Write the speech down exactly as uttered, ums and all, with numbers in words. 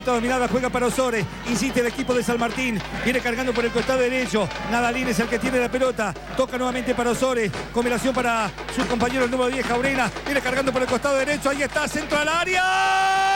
Dominada, juega para Osores, insiste el equipo de San Martín, viene cargando por el costado derecho, Nadalín es el que tiene la pelota, toca nuevamente para Osores, combinación para su compañero el número diez, Jaurena, viene cargando por el costado derecho, ahí está, centro al área.